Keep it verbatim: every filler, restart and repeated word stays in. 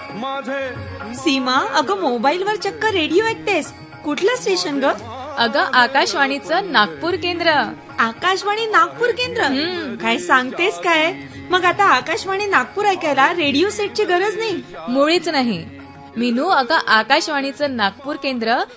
सीमा, अगं मोबाईलवर चक्क रेडिओ ऐकतेस. कुठलं स्टेशन ग? अगं आकाशवाणीचं नागपूर केंद्र. आकाशवाणी नागपूर केंद्र? काय सांगतेस काय? मग आता आकाशवाणी नागपूर ऐकायला रेडिओ सेटची गरज नाही? मुळीच नाही मीनू. अगं आकाशवाणीचं नागपूर केंद्र